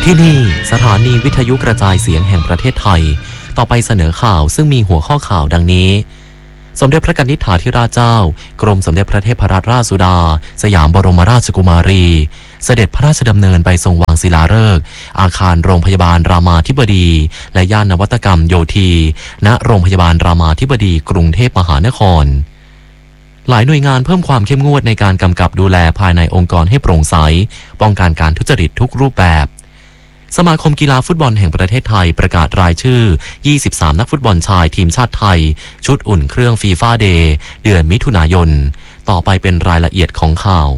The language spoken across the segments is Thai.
ที่นี่สถานีวิทยุกระจายเสียงแห่งประเทศไทยต่อไปเสนอข่าวซึ่งมีหัวข้อข่าวดังนี้สมเด็จพระนิธิถาธิราชเจ้ากรมสมเด็จพระเทพรัตนราชสุดาสยามบรมราชกุมารีเสด็จพระราชดำเนินไปทรงวางศิลาฤกษ์อาคารโรงพยาบาลรามาธิบดีและย่านนวัตกรรมโยธีณโรงพยาบาลรามาธิบดีกรุงเทพมหานครหลายหน่วยงานเพิ่มความเข้มงวดในการกำกับดูแลภายในองค์กรให้โปร่งใสป้องกันการทุจริตทุกรูปแบบสมาคมกีฬาฟุตบอลแห่งประเทศไทยประกาศรายชื่อ23นักฟุตบอลชายทีมชาติไทยชุดอุ่นเครื่องฟีฟ่าเดย์เดือนมิถุนายนต่อไปเป็นรายละเอียดของข่าว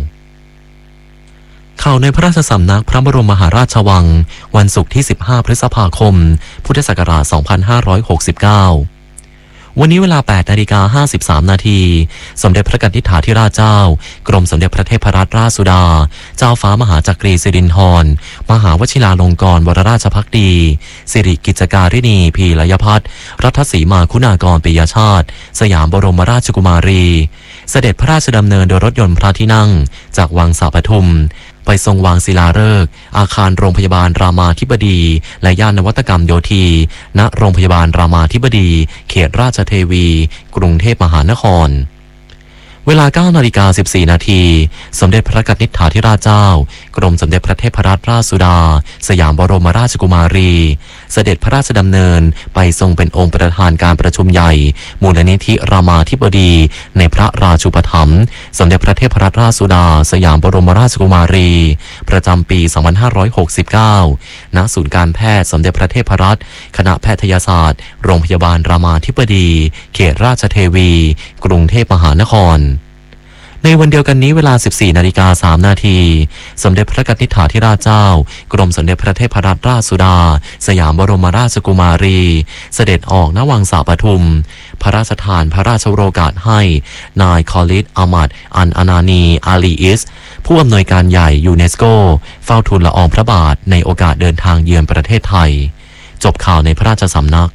ในพระราชสำนักพระบรมมหาราชวังวันศุกร์ที่15พฤษภาคมพุทธศักราช2569วันนี้เวลา 8:53 นาทีสมเด็จพระนิธิถาธิราชเจ้ากรมสมเด็จพระเทพรัตนราชสุดาเจ้าฟ้ามหาจักรีสิรินธรมหาวชิราลงกรณ์วรราชภักดีสิริกิจการิณีพีลยพัฒน์รัตสีมาคุณากรปิยชาติสยามบรมราชกุมารีเสด็จพระราชดำเนินโดยรถยนต์พระที่นั่งจากวังสะปทุมไปทรงวางศิลาฤกษ์อาคารโรงพยาบาลรามาธิบดีและย่านนวัตกรรมโยธีณโรงพยาบาลรามาธิบดีเขตราชเทวีกรุงเทพมหานครเวลา 9:14 นาทีสมเด็จพระนิธิถาธิราชเจ้ากรมสมเด็จพระเทพรัตนราชสุดาสยามบรมราชกุมารีเสด็จพระราชดำเนินไปทรงเป็นองค์ประธานการประชุมใหญ่มูลนิธิรามาธิบดีในพระราชูปถัมภ์สมเด็จพระเทพรัตนราชสุดาสยามบรมราชกุมารีประจำปี 2569 ณ ศูนย์การแพทย์สมเด็จพระเทพรัตน์คณะแพทยศาสตร์โรงพยาบาลรามาธิบดีเขตราชเทวีกรุงเทพมหานครในวันเดียวกันนี้เวลา 14:03 นาทีสมเด็จพระนิธิถาธิราชเจ้ากรมสมเด็จพระเทพรัตนราชสุดาสยามบรมราชกุมารีเสด็จออกณวังสะปทุมพระราชทานพระราชโอกาสให้นายคอลิดอามัดอันอานานีอาลีอิสผู้อำนวยการใหญ่ยูเนสโกเฝ้าทูลละอองพระบาทในโอกาสเดินทางเยือนประเทศไทยจบข่าวในพระราชสำนัก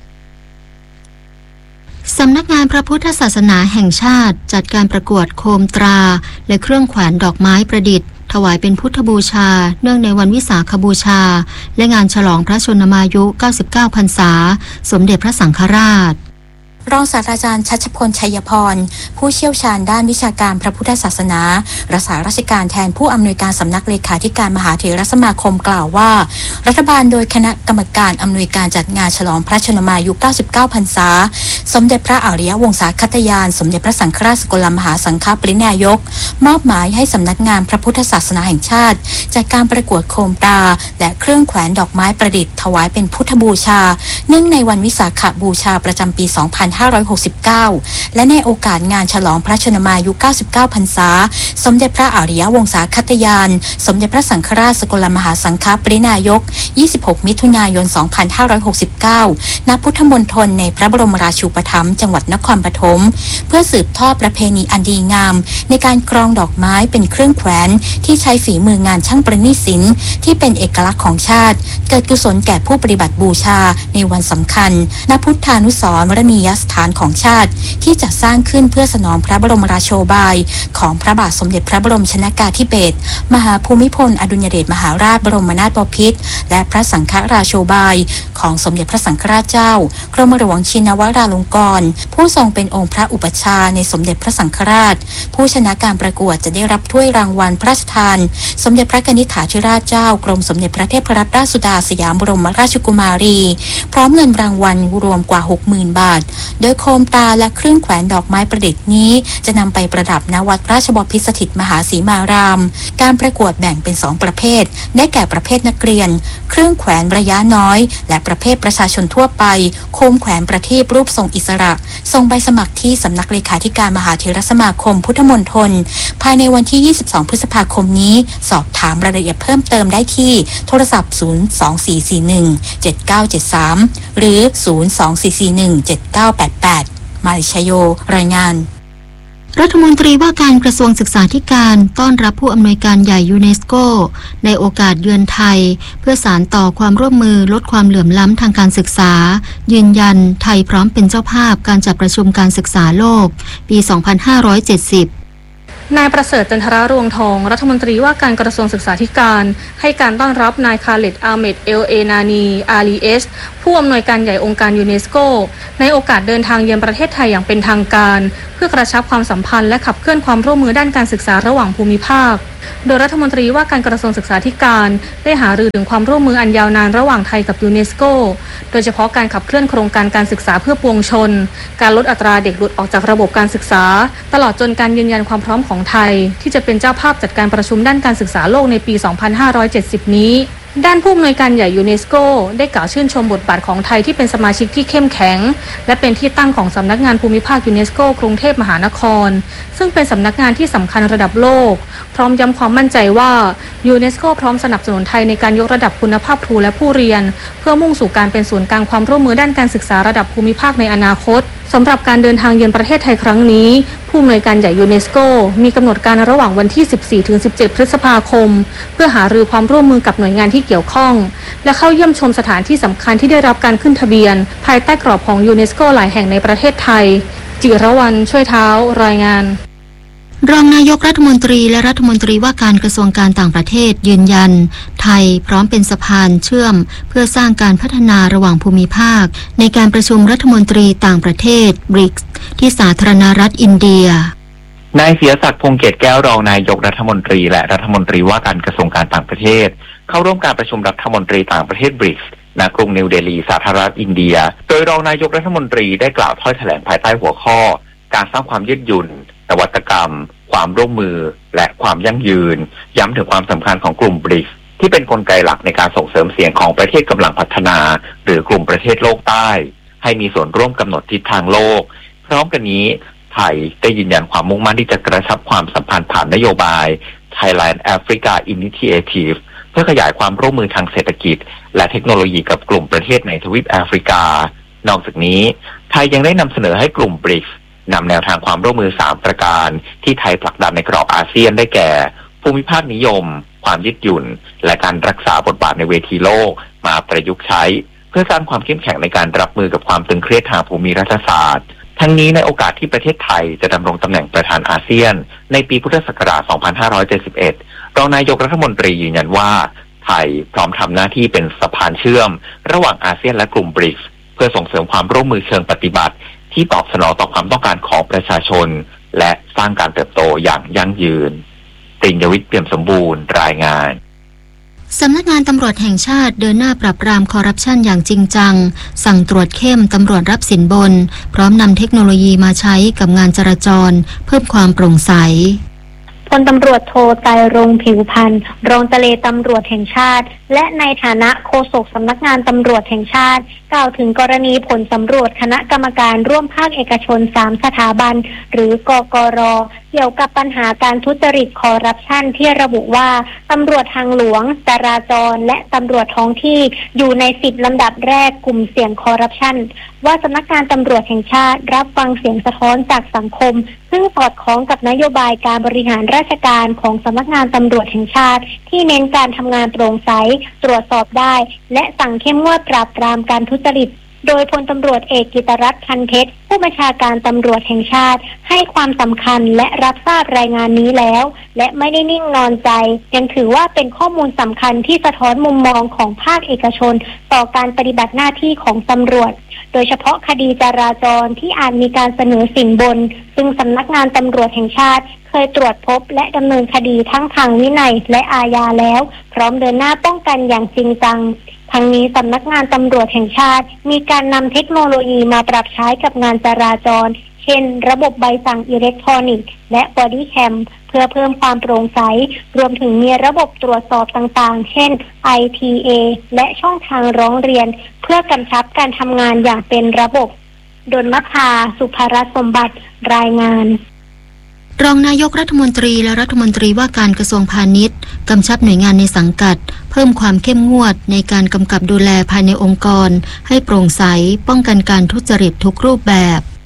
สำนักงานพระพุทธศาสนาแห่งชาติจัดการประกวดโคมตราและเครื่องแขวนดอกไม้ประดิษฐ์ถวายเป็นพุทธบูชาเนื่องในวันวิสาขบูชาและงานฉลองพระชนมายุ99พรรษาสมเด็จพระสังฆราชรองศาสตราจารย์ชัชพลชัยพรผู้เชี่ยวชาญด้านวิชาการพระพุทธศาสนารักษาราชการแทนผู้อำนวยการสำนักเลขาธิการมหาเถรสมาคมกล่าวว่ารัฐบาลโดยคณะกรรมการอำนวยการจัดงานฉลองพระชนมายุ99พรรษาสมเด็จพระอริยวงศาคตยานสมเด็จพระสังฆราชสกลมหาสังฆปรินายกมอบหมายให้สำนักงานพระพุทธศาสนาแห่งชาติจัดการประกวดโคมตราและเครื่องแขวนดอกไม้ประดิษฐ์ถวายเป็นพุทธบูชาเนื่องในวันวิสาขบูชาประจำปี2569และในโอกาสงานฉลองพระชนมายุ99พรรษาสมเด็จพระอริยวงศาคตยานสมเด็จพระสังฆราชสกลมหาสังฆปรินายก26มิถุนายน2569ณพุทธมณฑลในพระบรมราชูปถัมภ์จังหวัดนครปฐมเพื่อสืบทอดประเพณีอันดีงามในการกรองดอกไม้เป็นเครื่องแขวนที่ใช้ฝีมืองานช่างประณีตศิลป์ที่เป็นเอกลักษณ์ของชาติเกิดกุศลแก่ผู้ปฏิบัติบูชาในวันสำคัญณพุทธานุสรณ์วรณียสถานของชาติที่จัดสร้างขึ้นเพื่อสนองพระบรมราโชบายของพระบาทสมเด็จพระบรมชนกาธิเบศรมหาภูมิพลอดุลยเดชมหาราชบรมนาถบพิตรและพระสังฆราโชบายของสมเด็จพระสังฆราชเจ้ากรมหลวงชินวราลงกรณ์ผู้ทรงเป็นองค์พระอุปัชฌาย์ในสมเด็จพระสังฆราชผู้ชนะการประกวดจะได้รับถ้วยรางวัลพระราชทานสมเด็จพระนิธิถาธิราชเจ้ากรมสมเด็จพระเทพรัตนราชสุดาสยามบรมราชกุมารีพร้อมเงินรางวัลรวมกว่า 60,000 บาทโดยโคมตราและเครื่องแขวนดอกไม้ประดิษฐ์นี้จะนำไปประดับณวัดราชบพิตรสถิตมหาสีมารามการประกวดแบ่งเป็น2ประเภทได้แก่ประเภทนักเรียนเครื่องแขวนระยะน้อยและประเภทประชาชนทั่วไปโคมแขวนประทีปรูปทรงอิสระส่งใบสมัครที่สำนักเลขาธิการมหาเถรสมาคมพุทธมณฑลภายในวันที่22พฤษภาคมนี้สอบถามรายละเอียดเพิ่มเติมได้ที่โทรศัพท์024417973หรือ024417988มาริชโยรายงานรัฐมนตรีว่าการกระทรวงศึกษาธิการต้อนรับผู้อำนวยการใหญ่ยูเนสโกในโอกาสเยือนไทยเพื่อสานต่อความร่วมมือลดความเหลื่อมล้ำทางการศึกษายืนยันไทยพร้อมเป็นเจ้าภาพการจัดประชุมการศึกษาโลกปี 2570 นายประเสริฐจันทรารวงทองรัฐมนตรีว่าการกระทรวงศึกษาธิการให้การต้อนรับนายคาเลดอาเมดเอลเอนานีอาลีเอสผู้อำนวยการใหญ่องค์การยูเนสโกในโอกาสเดินทางเยือนประเทศไทยอย่างเป็นทางการเพื่อกระชับความสัมพันธ์และขับเคลื่อนความร่วมมือด้านการศึกษาระหว่างภูมิภาคโดยรัฐมนตรีว่าการกระทรวงศึกษาธิการได้หารือถึงความร่วมมืออันยาวนานระหว่างไทยกับยูเนสโกโดยเฉพาะการขับเคลื่อนโครงการการศึกษาเพื่อปวงชนการลดอัตราเด็กหลุดออกจากระบบการศึกษาตลอดจนการยืนยันความพร้อมของไทยที่จะเป็นเจ้าภาพจัดการประชุมด้านการศึกษาโลกในปี 2570 นี้ด้านผู้อำนวยการใหญ่ยูเนสโกได้กล่าวชื่นชมบทบาทของไทยที่เป็นสมาชิกที่เข้มแข็งและเป็นที่ตั้งของสำนักงานภูมิภาคยูเนสโกกรุงเทพมหานครซึ่งเป็นสำนักงานที่สำคัญระดับโลกพร้อมย้ำความมั่นใจว่ายูเนสโกพร้อมสนับสนุนไทยในการยกระดับคุณภาพครูและผู้เรียนเพื่อมุ่งสู่การเป็นศูนย์กลางความร่วมมือด้านการศึกษาระดับภูมิภาคในอนาคตสำหรับการเดินทางเยือนประเทศไทยครั้งนี้ผู้อำนวยการใหญ่ยูเนสโกมีกำหนดการระหว่างวันที่ 14-17 พฤษภาคมเพื่อหารือความร่วมมือกับหน่วยงานที่เกี่ยวข้องและเข้าเยี่ยมชมสถานที่สำคัญที่ได้รับการขึ้นทะเบียนภายใต้กรอบของยูเนสโกหลายแห่งในประเทศไทยจิรวรรณช่วยเท้ารายงานรองนายกรัฐมนตรีและรัฐมนตรีว่าการกระทรวงการต่างประเทศยืนยันไทยพร้อมเป็นสะพานเชื่อมเพื่อสร้างการพัฒนาระหว่างภูมิภาคในการประชุมรัฐมนตรีต่างประเทศ BRICS ที่สาธารณรัฐอินเดียนายเสียศักดิ์พงษ์เกตแก้วรองนายกรัฐมนตรีและรัฐมนตรีว่าการกระทรวงการต่างประเทศเข้าร่วมการประชุมรัฐมนตรีต่างประเทศ BRICS ณ กรุงนิวเดลีสาธารณรัฐอินเดียโดยรองนายกรัฐมนตรีได้กล่าวถ้อยแถลงภายใต้หัวข้อการสร้างความยืดหยุ่นนวัตกรรมความร่วมมือและความยั่งยืนย้ำถึงความสำคัญของกลุ่ม BRICS ที่เป็นกลไกหลักในการส่งเสริมเสียงของประเทศกำลังพัฒนาหรือกลุ่มประเทศโลกใต้ให้มีส่วนร่วมกำหนดทิศทางโลกพร้อมกันนี้ไทยได้ยืนยันความมุ่งมั่นที่จะกระชับความสัมพันธ์ผ่านนโยบาย Thailand Africa Initiative เพื่อขยายความร่วมมือทางเศรษฐกิจและเทคโนโลยีกับกลุ่มประเทศในทวีปแอฟริกานอกจากนี้ไทยยังได้นำเสนอให้กลุ่ม BRICS นำแนวทางความร่วมมือ3ประการที่ไทยผลักดันในกรอบอาเซียนได้แก่ภูมิภาคนิยมความยืดหยุ่นและการรักษาบทบาทในเวทีโลกมาประยุกต์ใช้เพื่อสร้างความเข้มแข็งในการรับมือกับความตึงเครียดทางภูมิรัฐศาสตร์ทั้งนี้ในโอกาสที่ประเทศไทยจะดำรงตำแหน่งประธานอาเซียนในปีพุทธศักราช 2571 รองนายกรัฐมนตรียืนยันว่าไทยพร้อมทำหน้าที่เป็นสะพานเชื่อมระหว่างอาเซียนและกลุ่ม BRICS เพื่อส่งเสริมความร่วมมือเชิงปฏิบัติที่ตอบสนองต่อความต้องการของประชาชนและสร้างการเติบโตอย่างยั่งยืนปริญญวิทย์เปี่ยมสมบูรณ์รายงานสำนักงานตำรวจแห่งชาติเดินหน้าปราบปรามคอร์รัปชันอย่างจริงจังสั่งตรวจเข้มตำรวจรับสินบนพร้อมนำเทคโนโลยีมาใช้กับงานจราจรเพิ่มความโปร่งใสพลตำรวจโทไตรรงค์ผิวพันธ์รองเจรตำรวจแห่งชาติและในฐานะโฆษกสำนักงานตำรวจแห่งชาติกล่าวถึงกรณีผลสำรวจคณะกรรมการร่วมภาคเอกชน3สถาบันหรือกกร.เกี่ยวกับปัญหาการทุจริตคอร์รัปชันที่ระบุว่าตำรวจทางหลวงจราจรและตำรวจท้องที่อยู่ใน10ลำดับแรกกลุ่มเสี่ยงคอร์รัปชันว่าสำนักงานตำรวจแห่งชาติรับฟังเสียงสะท้อนจากสังคมซึ่งสอดคล้องกับนโยบายการบริหารราชการของสำนักงานตำรวจแห่งชาติที่เน้นการทำงานโปร่งใสตรวจสอบได้และสั่งเข้มงวดปราบปรามการทุจริตโดยพลตำรวจเอกกิตรัตน์ พันเพชรผู้บัญชาการตำรวจแห่งชาติให้ความสำคัญและรับทราบรายงานนี้แล้วและไม่ได้นิ่งนอนใจยังถือว่าเป็นข้อมูลสำคัญที่สะท้อนมุมมองของภาคเอกชนต่อการปฏิบัติหน้าที่ของตำรวจโดยเฉพาะคดีจราจรที่อาจมีการเสนอสินบนซึ่งสำนักงานตำรวจแห่งชาติเคยตรวจพบและดำเนินคดีทั้งทางวินัยและอาญาแล้วพร้อมเดินหน้าป้องกันอย่างจริงจังทั้งนี้สำนักงานตำรวจแห่งชาติมีการนำเทคโนโลยีมาปรับใช้กับงานจราจรเช่นระบบใบสั่งอิเล็กทรอนิกส์และบอดี้แคมเพื่อเพิ่มความโปร่งใสรวมถึงมีระบบตรวจสอบต่างๆเช่น ITA และช่องทางร้องเรียนเพื่อกำชับการทำงานอย่างเป็นระบบดลนภา สุภรัตน์สมบัติรายงานรองนายกรัฐมนตรีและรัฐมนตรีว่าการกระทรวงพาณิชย์กำชับหน่วยงานในสังกัดเพิ่มความเข้มงวดในการกำกับดูแลภายในองค์กรให้โปร่งใสป้องกันการทุจริตทุกรูปแบบ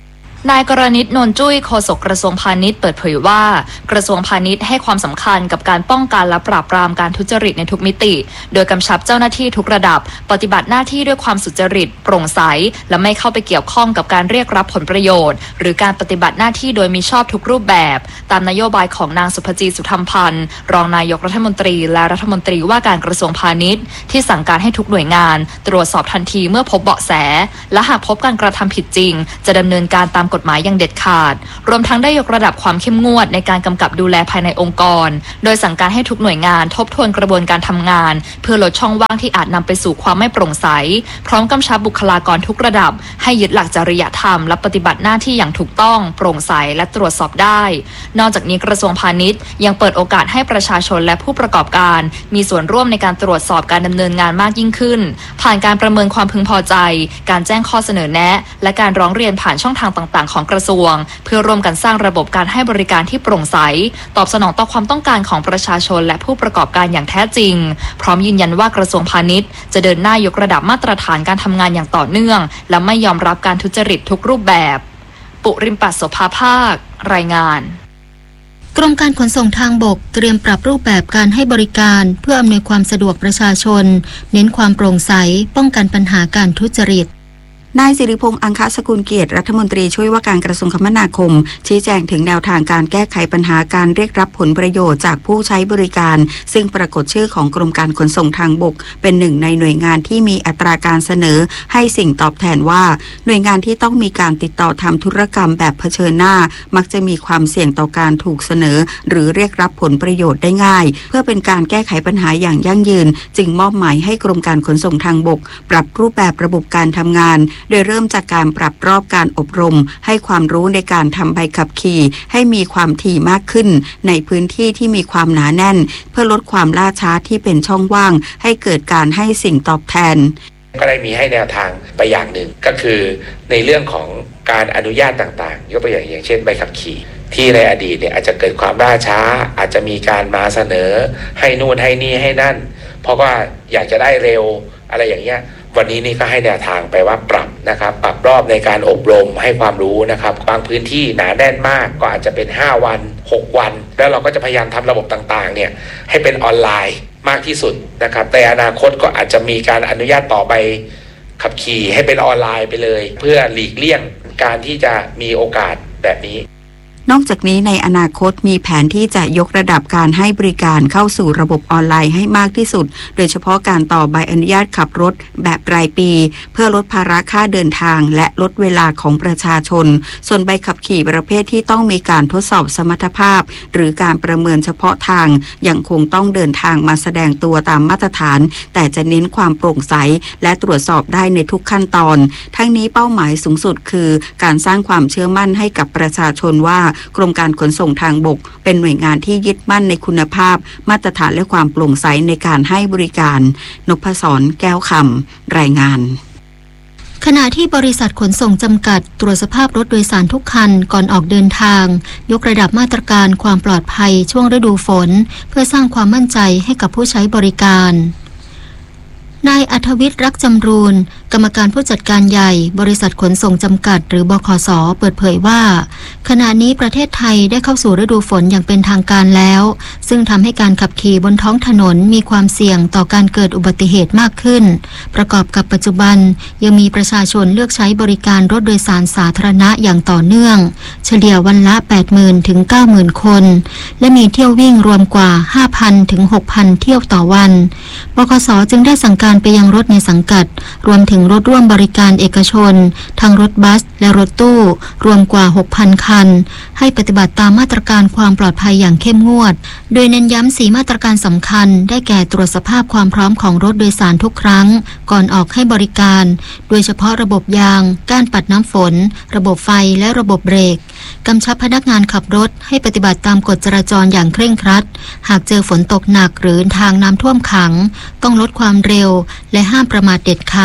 นายกรณิต นนท์จุ้ยโฆษกกระทรวงพาณิชย์เปิดเผยว่ากระทรวงพาณิชย์ให้ความสำคัญกับการป้องกันและปราบปรามการทุจริตในทุกมิติโดยกำชับเจ้าหน้าที่ทุกระดับปฏิบัติหน้าที่ด้วยความสุจริตโปร่งใสและไม่เข้าไปเกี่ยวข้องกับการเรียกรับผลประโยชน์หรือการปฏิบัติหน้าที่โดยมิชอบทุกรูปแบบตามนโยบายของนางสุภจี สุธรรมพันธ์รองนายกรัฐมนตรีและรัฐมนตรีว่าการกระทรวงพาณิชย์ที่สั่งการให้ทุกหน่วยงานตรวจสอบทันทีเมื่อพบเบาะแสและหากพบการกระทำผิดจริงจะดำเนินการตามกฎหมายอย่างเด็ดขาดรวมทั้งได้ยกระดับความเข้มงวดในการกำกับดูแลภายในองค์กรโดยสั่งการให้ทุกหน่วยงานทบทวนกระบวนการทำงานเพื่อลดช่องว่างที่อาจนำไปสู่ความไม่โปร่งใสพร้อมกำชับบุคลากรทุกระดับให้ยึดหลักจริยธรรมและปฏิบัติหน้าที่อย่างถูกต้องโปร่งใสและตรวจสอบได้นอกจากนี้กระทรวงพาณิชย์ยังเปิดโอกาสให้ประชาชนและผู้ประกอบการมีส่วนร่วมในการตรวจสอบการดำเนินงานมากยิ่งขึ้นผ่านการประเมินความพึงพอใจการแจ้งข้อเสนอแนะและการร้องเรียนผ่านช่องทางต่างๆของกระทรวงเพื่อร่วมกันสร้างระบบการให้บริการที่โปร่งใสตอบสนองต่อความต้องการของประชาชนและผู้ประกอบการอย่างแท้จริงพร้อมยืนยันว่ากระทรวงพาณิชย์จะเดินหน้ายกระดับมาตรฐานการทำงานอย่างต่อเนื่องและไม่ยอมรับการทุจริตทุกรูปแบบปุริมปัส โสภาภาครายงานกรมการขนส่งทางบกเตรียมปรับรูปแบบการให้บริการเพื่ออำนวยความสะดวกประชาชนเน้นความโปร่งใสป้องกันปัญหาการทุจริตนายสิริพงษ์อังคสกุลเกียรติรัฐมนตรีช่วยว่าการกระทรวงคมนาคมชี้แจงถึงแนวทางการแก้ไขปัญหาการเรียกรับผลประโยชน์จากผู้ใช้บริการซึ่งปรากฏชื่อของกรมการขนส่งทางบกเป็นหนึ่งในหน่วยงานที่มีอัตราการเสนอให้สิ่งตอบแทนว่าหน่วยงานที่ต้องมีการติดต่อทำธุรกรรมแบบเผชิญหน้ามักจะมีความเสี่ยงต่อการถูกเสนอหรือเรียกรับผลประโยชน์ได้ง่ายเพื่อเป็นการแก้ไขปัญหาอย่างยั่งยืนจึงมอบหมายให้กรมการขนส่งทางบกปรับรูปแบบระบบการทำงานโดยเริ่มจากการปรับรอบการอบรมให้ความรู้ในการทำใบขับขี่ให้มีความถี่มากขึ้นในพื้นที่ที่มีความหนาแน่นเพื่อลดความล่าช้าที่เป็นช่องว่างให้เกิดการให้สิ่งตอบแทนก็ได้มีให้แนวทางไปอย่างหนึ่งก็คือในเรื่องของการอนุญาตต่างๆยกตัวอย่างเช่นใบขับขี่ที่ในอดีตเนี่ยอาจจะเกิดความล่าช้าอาจจะมีการมาเสนอให้นู่นให้นี่ให้นั่นเพราะว่าอยากจะได้เร็วอะไรอย่างเงี้ยวันนี้นี่ก็ให้แนวทางไปว่าปรับนะครับปรับรอบในการอบรมให้ความรู้นะครับบางพื้นที่หนาแน่นมากก็อาจจะเป็น5วัน6วันแล้วเราก็จะพยายามทำระบบต่างๆเนี่ยให้เป็นออนไลน์มากที่สุดนะครับแต่อนาคตก็อาจจะมีการอนุญาตต่อไปขับขี่ให้เป็นออนไลน์ไปเลยเพื่อหลีกเลี่ยงการที่จะมีโอกาสแบบนี้นอกจากนี้ในอนาคตมีแผนที่จะยกระดับการให้บริการเข้าสู่ระบบออนไลน์ให้มากที่สุดโดยเฉพาะการต่อใบอนุญาตขับรถแบบรายปีเพื่อลดภาระค่าเดินทางและลดเวลาของประชาชนส่วนใบขับขี่ประเภทที่ต้องมีการทดสอบสมรรถภาพหรือการประเมินเฉพาะทางยังคงต้องเดินทางมาแสดงตัวตามมาตรฐานแต่จะเน้นความโปร่งใสและตรวจสอบได้ในทุกขั้นตอนทั้งนี้เป้าหมายสูงสุดคือการสร้างความเชื่อมั่นให้กับประชาชนว่ากรมการขนส่งทางบกเป็นหน่วยงานที่ยึดมั่นในคุณภาพมาตรฐานและความโปร่งใสในการให้บริการนพศร แก้วคำรายงานขณะที่บริษัทขนส่งจำกัดตรวจสภาพรถโดยสารทุกคันก่อนออกเดินทางยกระดับมาตรการความปลอดภัยช่วงฤดูฝนเพื่อสร้างความมั่นใจให้กับผู้ใช้บริการนายอัธวิทย์รักจำรูนกรรมการผู้จัดการใหญ่บริษัทขนส่งจำกัดหรือบขส.เปิดเผยว่าขณะนี้ประเทศไทยได้เข้าสู่ฤดูฝนอย่างเป็นทางการแล้วซึ่งทำให้การขับขี่บนท้องถนนมีความเสี่ยงต่อการเกิดอุบัติเหตุมากขึ้นประกอบกับปัจจุบันยังมีประชาชนเลือกใช้บริการรถโดยสารสาธารณะอย่างต่อเนื่องเฉลี่ยวันละ 80,000 ถึง 90,000 คนและมีเที่ยววิ่งรวมกว่า 5,000 ถึง 6,000 เที่ยวต่อวันบขส.จึงได้สั่งการไปยังรถในสังกัดรวมถึงรถร่วมบริการเอกชนทั้งรถบัสและรถตู้รวมกว่า 6,000 คันให้ปฏิบัติตามมาตรการความปลอดภัยอย่างเข้มงวดโดยเน้นย้ำ4มาตรการสำคัญได้แก่ตรวจสภาพความพร้อมของรถโดยสารทุกครั้งก่อนออกให้บริการโดยเฉพาะระบบยางก้านปัดน้ำฝนระบบไฟและระบบเบรกกำชับพนักงานขับรถให้ปฏิบัติตามกฎจราจรอย่างเคร่งครัดหากเจอฝนตกหนักหรือทางน้ำท่วมขังต้องลดความเร็วและห้ามประมาทเด็ดขาด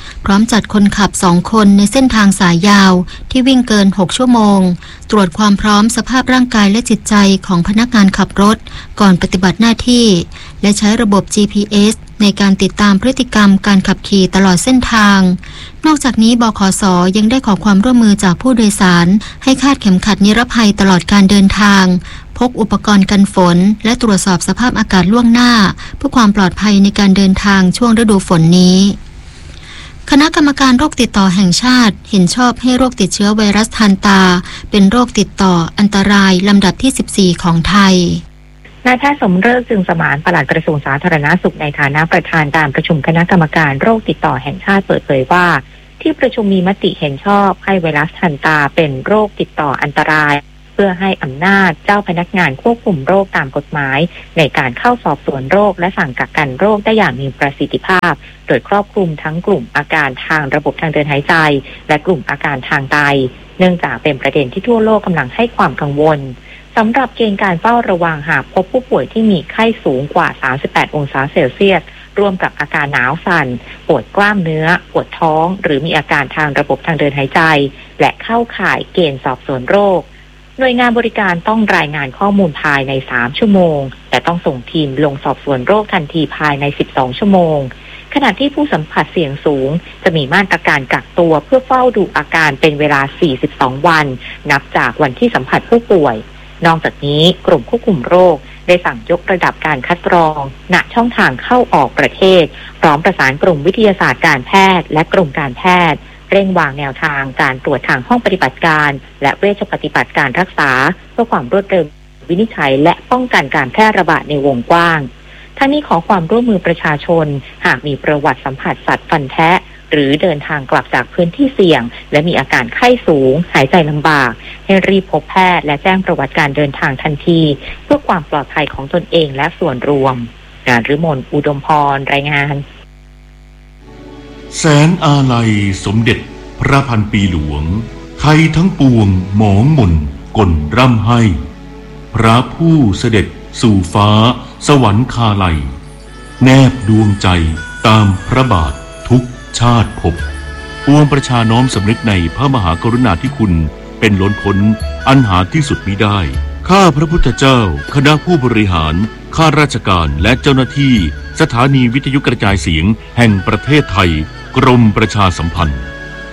พร้อมจัดคนขับ2 คนในเส้นทางสายยาวที่วิ่งเกิน6 ชั่วโมงตรวจความพร้อมสภาพร่างกายและจิตใจของพนักงานขับรถก่อนปฏิบัติหน้าที่และใช้ระบบ GPS ในการติดตามพฤติกรรมการขับขี่ตลอดเส้นทางนอกจากนี้บขส.ยังได้ขอความร่วมมือจากผู้โดยสารให้คาดเข็มขัดนิรภัยตลอดการเดินทางพกอุปกรณ์กันฝนและตรวจสอบสภาพอากาศล่วงหน้าเพื่อความปลอดภัยในการเดินทางช่วงฤดูฝนนี้คณะกรรมการโรคติดต่อแห่งชาติเห็นชอบให้โรคติดเชื้อไวรัสฮันตาเป็นโรคติดต่ออันตรายลำดับที่14ของไทยนายแพทย์สมฤกษ์จึงสมานปลัดกระทรวงสาธารณสุขในฐานะประธานการประชุมคณะกรรมการโรคติดต่อแห่งชาติเปิดเผยว่าที่ประชุมมีมติเห็นชอบให้ไวรัสฮันตาเป็นโรคติดต่ออันตรายเพื่อให้อำนาจเจ้าพนักงานควบคุมโรคตามกฎหมายในการเข้าสอบสวนโรคและสั่งกักกันโรคได้อย่างมีประสิทธิภาพโดยครอบคลุมทั้งกลุ่มอาการทางระบบทางเดินหายใจและกลุ่มอาการทางไตเนื่องจากเป็นประเด็นที่ทั่วโลกกำลังให้ความกังวลสำหรับเกณฑ์การเฝ้าระวังหากพบผู้ป่วยที่มีไข้สูงกว่า38 องศาเซลเซียสร่วมกับอาการหนาวสั่นปวดกล้ามเนื้อปวดท้องหรือมีอาการทางระบบทางเดินหายใจและเข้าข่ายเกณฑ์สอบสวนโรคหน่วยงานบริการต้องรายงานข้อมูลภายใน3 ชั่วโมงแต่ต้องส่งทีมลงสอบสวนโรคทันทีภายใน12 ชั่วโมงขณะที่ผู้สัมผัสเสี่ยงสูงจะมีมาตรการกักตัวเพื่อเฝ้าดูอาการเป็นเวลา42 วันนับจากวันที่สัมผัสผู้ป่วยนอกจากนี้กลุ่มควบคุมโรคได้สั่งยกระดับการคัดกรองณช่องทางเข้าออกประเทศพร้อมประสานกลุ่มวิทยาศาสตร์การแพทย์และกรมการแพทย์เร่งวางแนวทางการตรวจทางห้องปฏิบัติการและเวชปฏิบัติการรักษาเพื่อความรวดเร็ววินิจฉัยและป้องกันการแพร่ระบาดในวงกว้างทั้งนี้ขอความร่วมมือประชาชนหากมีประวัติสัมผัสสัตว์ฟันแทะหรือเดินทางกลับจากพื้นที่เสี่ยงและมีอาการไข้สูงหายใจลำบากให้รีบพบแพทย์และแจ้งประวัติการเดินทางทันทีเพื่อความปลอดภัยของตนเองและส่วนรวมนฤมล อุดมพรรายงานแสนอาลัยสมเด็จพระพันปีหลวงไทยทั้งปวงหมองหม่นก่นร่ำให้พระผู้เสด็จสู่ฟ้าสวรรคาลัยแนบดวงใจตามพระบาททุกชาติภพปวงประชาน้อมสำนึกในพระมหากรุณาธิคุณเป็นล้นพ้นอันหาที่สุดมิได้ข้าพระพุทธเจ้าคณะผู้บริหารข้าราชการและเจ้าหน้าที่สถานีวิทยุกระจายเสียงแห่งประเทศไทยกรมประชาสัมพันธ์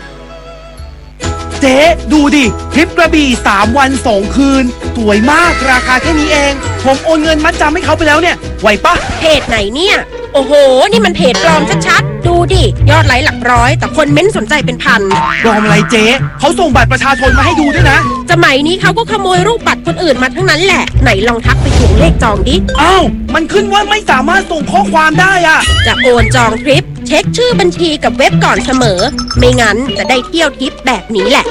เจ๊ดูดิทริปกระบี่3 วัน 2 คืนสวยมากราคาแค่นี้เองผมโอนเงินมัดจำให้เขาไปแล้วเนี่ยไหวปะเพจไหนเนี่ยโอ้โหนี่มันเพจปลอมชัดๆดูดิยอดไลค์หลักร้อยแต่คนเม้นสนใจเป็นพันปลอมอะไรเจ๊เขาส่งบัตรประชาชนมาให้ดูด้วยนะสมัยนี้เขาก็ขโมยรูปบัตรคนอื่นมาทั้งนั้นแหละไหนลองทักไปถึงเลขจองดิอ้าวมันขึ้นว่าไม่สามารถส่งข้อความได้อะจะโอนจองทริปเช็คชื่อบัญชีกับเว็บก่อนเสมอไม่งั้นจะได้เที่ยวทริปแบบนี้แหละ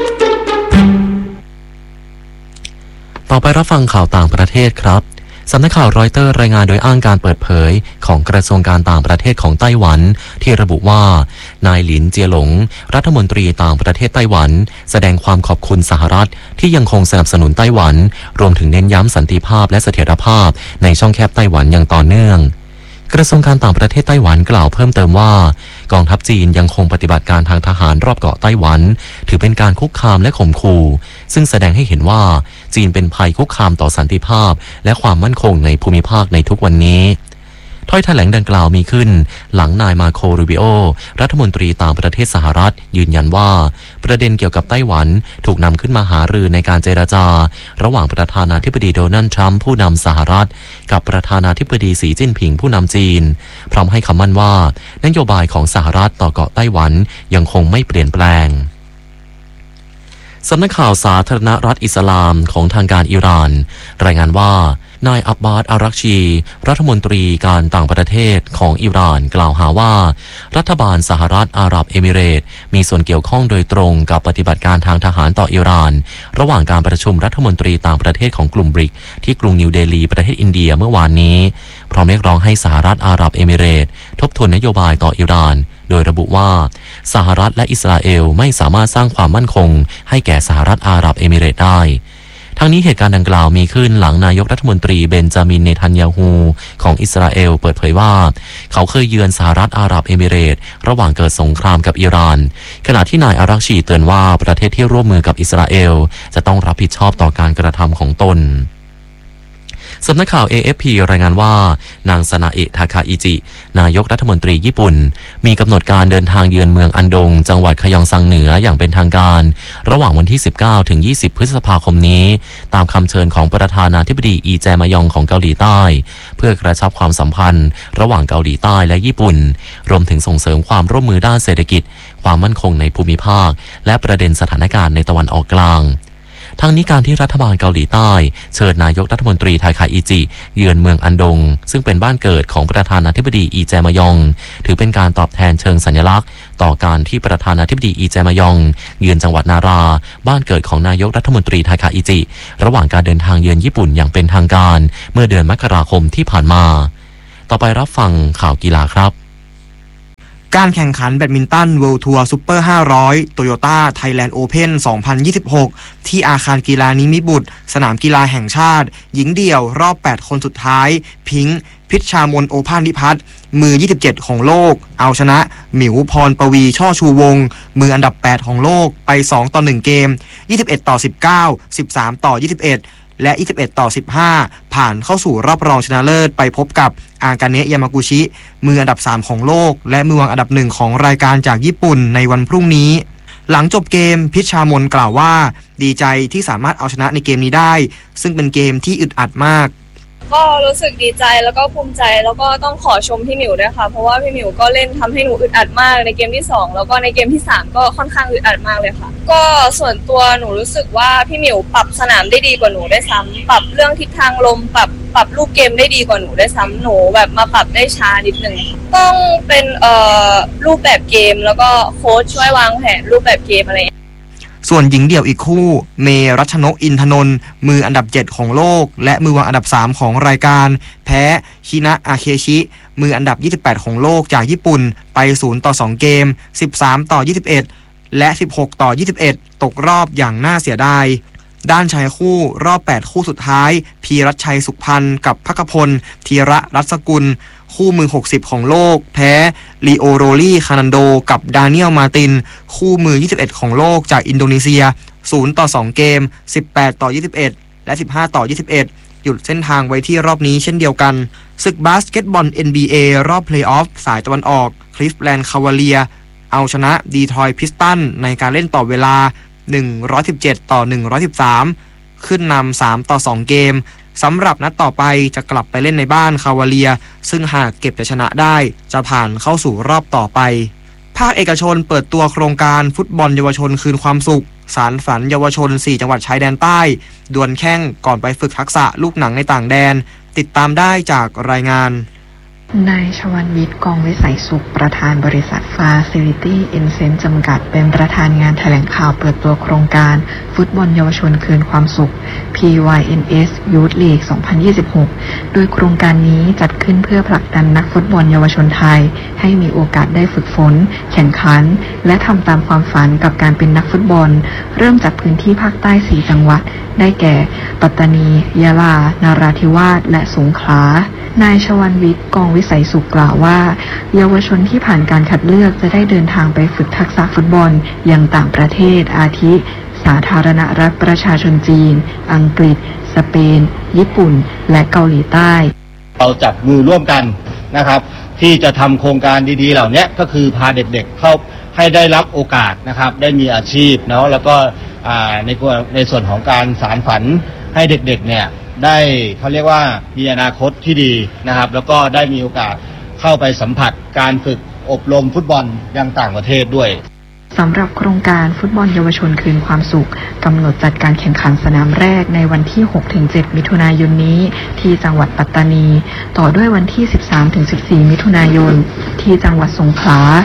ต่อไปรับฟังข่าวต่างประเทศครับสำนักข่าวรอยเตอร์รายงานโดยอ้างการเปิดเผยของกระทรวงการต่างประเทศของไต้หวันที่ระบุว่านายหลินเจียหลงรัฐมนตรีต่างประเทศไต้หวันแสดงความขอบคุณสหรัฐที่ยังคงสนับสนุนไต้หวันรวมถึงเน้นย้ำสันติภาพและเสถียรภาพในช่องแคบไต้หวันอย่างต่อเนื่องกระทรวงการต่างประเทศไต้หวันกล่าวเพิ่มเติมว่ากองทัพจีนยังคงปฏิบัติการทางทหารรอบเกาะไต้หวันถือเป็นการคุกคามและข่มขู่ซึ่งแสดงให้เห็นว่าจีนเป็นภัยคุกคามต่อสันติภาพและความมั่นคงในภูมิภาคในทุกวันนี้ถ้อยแถลงดังกล่าวมีขึ้นหลังนายมาโครูบิโอรัฐมนตรีต่างประเทศสหรัฐยืนยันว่าประเด็นเกี่ยวกับไต้หวันถูกนำขึ้นมาหารือในการเจรจาระหว่างประธานาธิบดีโดนัลด์ทรัมป์ผู้นำสหรัฐกับประธานาธิบดีสีจิ้นผิงผู้นำจีนพร้อมให้คำมั่นว่านโยบายของสหรัฐต่อเกาะไต้หวันยังคงไม่เปลี่ยนแปลงสำนักข่าวสาธารณรัฐอิสลามของทางการอิหร่านรายงานว่านายอับบาส อารักชีรัฐมนตรีการต่างประเทศของอิหร่านกล่าวหาว่ารัฐบาลสหรัฐอาหรับเอมิเรตส์มีส่วนเกี่ยวข้องโดยตรงกับปฏิบัติการทางทหารต่ออิหร่านระหว่างการประชุมรัฐมนตรีต่างประเทศของกลุ่มบริกที่กรุงนิวเดลีประเทศอินเดียเมื่อวานนี้พร้อมเรียกร้องให้สหรัฐอาหรับเอมิเรตส์ทบทวนนโยบายต่ออิหร่านโดยระบุว่าสหรัฐและอิสราเอลไม่สามารถสร้างความมั่นคงให้แก่สหรัฐอาหรับเอมิเรตส์ได้ททั้งนี้เหตุการณ์ดังกล่าวมีขึ้นหลังนายกรัฐมนตรีเบนจามินเนทันยาฮูของอิสราเอลเปิดเผยว่าเขาเคยเยือนสหรัฐอาหรับเอมิเรตส์ระหว่างเกิดสงครามกับอิหร่านขณะที่นายอารักชีเตือนว่าประเทศที่ร่วมมือกับอิสราเอลจะต้องรับผิดชอบต่อการกระทำของตนสำนักข่าว AFP รายงานว่านางซานาเอะทาคาอิจินายกรัฐมนตรีญี่ปุ่นมีกำหนดการเดินทางเยือนเมืองอันดงจังหวัดคยองซังเหนืออย่างเป็นทางการระหว่างวันที่19ถึง20พฤษภาคมนี้ตามคำเชิญของประธานาธิบดีอีแจมายองของเกาหลีใต้เพื่อกระชับความสัมพันธ์ระหว่างเกาหลีใต้และญี่ปุ่นรวมถึงส่งเสริมความร่วมมือด้านเศรษฐกิจความมั่นคงในภูมิภาคและประเด็นสถานการณ์ในตะวันออกกลางทั้งนี้การที่รัฐบาลเกาหลีใต้เชิญนายกรัฐมนตรีทาคาอิจิเยือนเมืองอันดงซึ่งเป็นบ้านเกิดของประธานาธิบดีอีแจมายองถือเป็นการตอบแทนเชิงสัญลักษณ์ต่อการที่ประธานาธิบดีอีแจมายองเยือนจังหวัดนาราบ้านเกิดของนายกรัฐมนตรีทาคาอิจิระหว่างการเดินทางเยือนญี่ปุ่นอย่างเป็นทางการเมื่อเดือนมกราคมที่ผ่านมาต่อไปรับฟังข่าวกีฬาครับการแข่งขันแบดมินตัน World Tour Super 500 Toyota Thailand Open 2026 ที่อาคารกีฬานิมิตรบุตรสนามกีฬาแห่งชาติหญิงเดี่ยวรอบ8คนสุดท้ายพิงค์พิชชามนโอภาสนิพัฒน์มือ27ของโลกเอาชนะหมิวพรปวีช่อชูวงศ์มืออันดับ8ของโลกไป2-1เกม21-19 13-21และ21-15ผ่านเข้าสู่รอบรองชนะเลิศไปพบกับอากาเนะยามากุชิมืออันดับ3ของโลกและมือวางอันดับ1ของรายการจากญี่ปุ่นในวันพรุ่งนี้หลังจบเกมพิชชามนกล่าวว่าดีใจที่สามารถเอาชนะในเกมนี้ได้ซึ่งเป็นเกมที่อึดอัดมากก็รู้สึกดีใจแล้วก็ภูมิใจแล้วก็ต้องขอชมพี่หมิวด้วยค่ะเพราะว่าพี่หมิวก็เล่นทำให้หนูอึดอัดมากในเกมที่2แล้วก็ในเกมที่3ก็ค่อนข้างอึดอัดมากเลยค่ะก็ส่วนตัวหนูรู้สึกว่าพี่หมิวปรับสนามได้ดีกว่าหนูได้ซ้ำปรับเรื่องทิศทางลมปรับลูกเกมได้ดีกว่าหนูได้ซ้ำหนูแบบมาปรับได้ช้านิดนึงต้องเป็นรูปแบบเกมแล้วก็โค้ชช่วยวางแผนรูปแบบเกมอะไรส่วนหญิงเดี่ยวอีกคู่เมรัชนกอินทนนท์มืออันดับ7ของโลกและมือวางอันดับ3ของรายการแพ้ชินะอาเคชิมืออันดับ28ของโลกจากญี่ปุ่นไป0-2เกม13-21และ16-21ตกรอบอย่างน่าเสียดายด้านชายคู่รอบ8คู่สุดท้ายพีรัชชัยสุขพันธ์กับภักพลธีระรัศกุลคู่มือ60ของโลกแพ้ลีโอโรลี่คานันโดกับดาเนียลมาตินคู่มือ21ของโลกจากอินโดนีเซีย0-2เกม18-21และ15-21หยุดเส้นทางไว้ที่รอบนี้เช่นเดียวกันศึกบาสเกตบอล NBA รอบเพลย์ออฟสายตะวันออกคลิฟแลนด์คาวาเลียร์เอาชนะดีทรอยต์พิสตันในการเล่นต่อเวลา117-113ขึ้นนำ3-2เกมสำหรับนัดต่อไปจะกลับไปเล่นในบ้านคาวาเลียซึ่งหากเก็บแต่ชนะได้จะผ่านเข้าสู่รอบต่อไปภาคเอกชนเปิดตัวโครงการฟุตบอลเยาวชนคืนความสุขสารฝันเยาวชน4จังหวัดชายแดนใต้ดวลแข่งก่อนไปฝึกทักษะลูกหนังในต่างแดนติดตามได้จากรายงานนายชวันวิทย์กองวิสัยสุขประธานบริษัท Facility Incense จำกัดเป็นประธานงานแถลงข่าวเปิดตัวโครงการฟุตบอลเยาวชนคืนความสุข PYNS Youth League 2026 โดยโครงการนี้จัดขึ้นเพื่อผลักดันนักฟุตบอลเยาวชนไทยให้มีโอกาสได้ฝึกฝนแข่งขันและทำตามความฝันกับการเป็นนักฟุตบอลเริ่มจากพื้นที่ภาคใต้4จังหวัดได้แก่ปัตตานียะลานราธิวาสและสงขลานายชวันวิทย์กองวิสัยสุขกล่าวว่าเยาวชนที่ผ่านการคัดเลือกจะได้เดินทางไปฝึกทักษะฟุตบอลยังต่างประเทศอาทิสาธารณรัฐประชาชนจีนอังกฤษสเปนญี่ปุ่นและเกาหลีใต้เราจับมือร่วมกันนะครับที่จะทำโครงการดีๆเหล่านี้ก็คือพาเด็กๆเข้าให้ได้รับโอกาสนะครับได้มีอาชีพเนาะแล้วก็ในส่วนของการสานฝันให้เด็กๆเนี่ยได้เขาเรียกว่ามีอนาคตที่ดีนะครับแล้วก็ได้มีโอกาสเข้าไปสัมผัสการฝึกอบรมฟุตบอลยังต่างประเทศด้วยสำหรับโครงการฟุตบอลเยาวชนคืนความสุขกำหนดจัดการแข่งขันสนามแรกในวันที่ 6-7 มิถุนายนนี้ที่จังหวัดปัตตานีต่อด้วยวันที่ 13-14 มิถุนายนที่จังหวัดสงขลา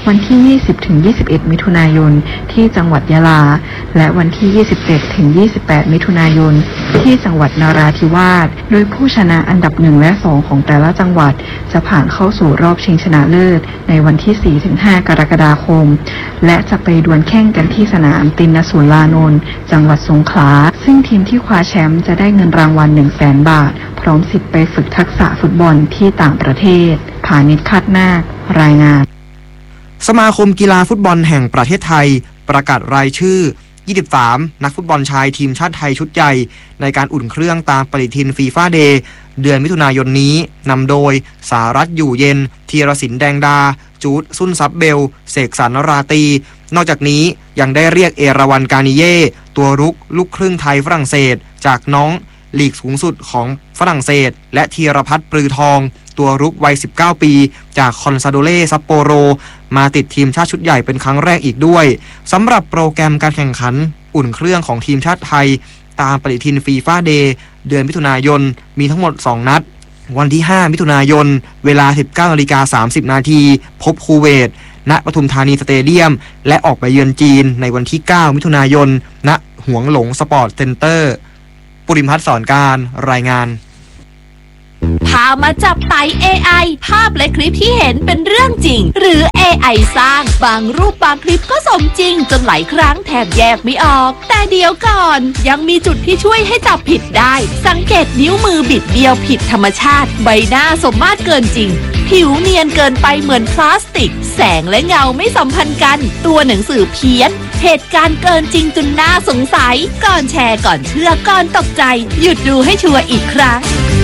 วันที่ 20-21 มิถุนายนที่จังหวัดยะลาและวันที่ 27-28 มิถุนายนที่จังหวัดนราธิวาสโดยผู้ชนะอันดับ1และ2ของแต่ละจังหวัดจะผ่านเข้าสู่รอบชิงชนะเลิศในวันที่ 4-5 กรกฎาคมและจะไปดวลแข่งกันที่สนามตินสุรานนท์จังหวัดสงขลาซึ่งทีมที่คว้าแชมป์จะได้เงินรางวัล 100,000 บาทพร้อมสิทธิ์ไปฝึกทักษะฟุตบอลที่ต่างประเทศผานิช คาดนาครายงานสมาคมกีฬาฟุตบอลแห่งประเทศไทยประกาศรายชื่อ23นักฟุตบอลชายทีมชาติไทยชุดใหญ่ในการอุ่นเครื่องตามปฏิทินฟีฟ่าเดย์เดือนมิถุนายนนี้นำโดยสารัตน์อยู่เย็นธีรศิลป์แดงดาจูดซุนซับเบลเสกสรรราตรีนอกจากนี้ยังได้เรียกเอราวันกานิเย่ตัวรุกลูกครึ่งไทยฝรั่งเศสจากน้องลีกสูงสุดของฝรั่งเศสและธีรพัฒน์ปลือทองตัวรุกวัย19ปีจากคอนซาโดเล่ซัปโปโรมาติดทีมชาติชุดใหญ่เป็นครั้งแรกอีกด้วยสำหรับโปรแกรมการแข่งขันอุ่นเครื่องของทีมชาติไทยตามปฏิทินฟีฟ่าเดย์เดือนมิถุนายนมีทั้งหมด2นัดวันที่5มิถุนายนเวลา 19:30 น.พบคูเวตณปทุมธานีสเตเดียมและออกไปเยือนจีนในวันที่9มิถุนายนณหวงหลงสปอร์ตเซ็นเตอร์ปุริมพัฒน์สอนการรายงานพามาจับไต่ AI ภาพและคลิปที่เห็นเป็นเรื่องจริงหรือ AI สร้างบางรูปบางคลิปก็สมจริงจนหลายครั้งแทบแยกไม่ออกแต่เดี๋ยวก่อนยังมีจุดที่ช่วยให้จับผิดได้สังเกตนิ้วมือบิดเบี้ยวผิดธรรมชาติใบหน้าสมมาตรเกินจริงผิวเนียนเกินไปเหมือนพลาสติกแสงและเงาไม่สัมพันธ์กันตัวหนังสือเพี้ยนเหตุการณ์เกินจริงจนน่าสงสัยก่อนแชร์ก่อนเชื่อก่อนตกใจหยุดดูให้ชัวร์อีกครั้ง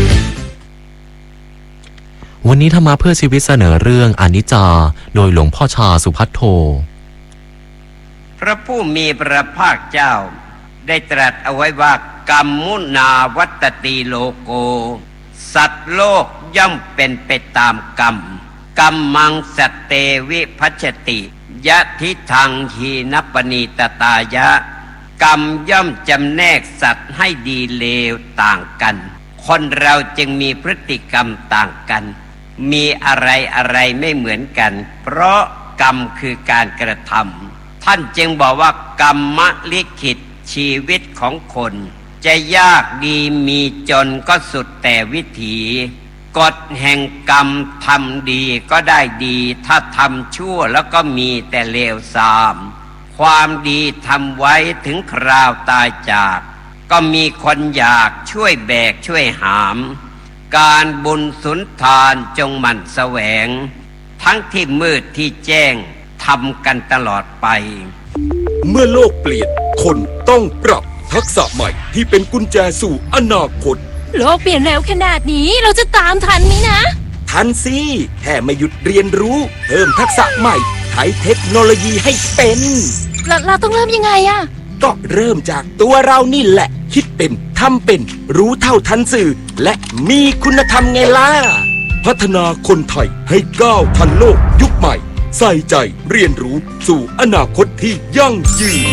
วันนี้ธรรมะเพื่อชีวิตเสนอเรื่องอนิจจาโดยหลวงพ่อชาสุภัทโทพระผู้มีพระภาคเจ้าได้ตรัสเอาไว้ว่ากรรมุนาวัตติโลโกสัตว์โลกย่อมเป็นไปตามกรรมกัมมังสัตเตวิภัชติยะทิทังหีนปณีตตายะกรรมย่อมจำแนกสัตว์ให้ดีเลวต่างกันคนเราจึงมีพฤติกรรมต่างกันมีอะไรไม่เหมือนกันเพราะกรรมคือการกระทำท่านจึงบอกว่ากรรมลิขิตชีวิตของคนจะยากดีมีจนก็สุดแต่วิถีกฎแห่งกรรมทำดีก็ได้ดีถ้าทำชั่วแล้วก็มีแต่เลวทรามความดีทำไว้ถึงคราวตายจากก็มีคนอยากช่วยแบกช่วยหามการบุญสุนทานจงหมั่นแสวงทั้งที่มืดที่แจ้งทำกันตลอดไปเมื่อโลกเปลี่ยนคนต้องปรับทักษะใหม่ที่เป็นกุญแจสู่อนาคตโลกเปลี่ยนเร็วขนาดนี้เราจะตามทันไหมนะทันสิแค่ไม่หยุดเรียนรู้เพิ่มทักษะใหม่ใช้เทคโนโลยีให้เป็นเราต้องเริ่มยังไงอะก็เริ่มจากตัวเรานี่แหละคิดเป็นทำเป็นรู้เท่าทันสื่อและมีคุณธรรมไงล่ะพัฒนาคนไทยให้ก้าวทันโลกยุคใหม่ใส่ใจเรียนรู้สู่อนาคตที่ยั่งยืน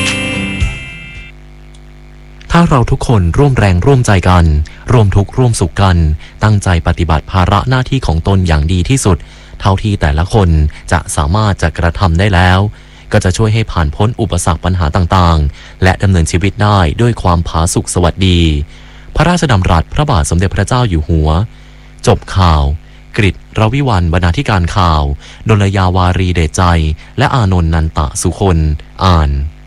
ถ้าเราทุกคนร่วมแรงร่วมใจกันร่วมทุกข์ร่วมสุขกันตั้งใจปฏิบัติภาระหน้าที่ของตนอย่างดีที่สุดเท่าที่แต่ละคนจะสามารถจะกระทำได้แล้วก็จะช่วยให้ผ่านพ้นอุปสรรคปัญหาต่างๆและดำเนินชีวิตได้ด้วยความผาสุกสวัสดีพระราชดำรัสพระบาทสมเด็จพระเจ้าอยู่หัวจบข่าวกฤษรวิวรรณบรรณาธิการข่าวดลยาวารีเดชใจและอานนท์นันตะสุคนอ่าน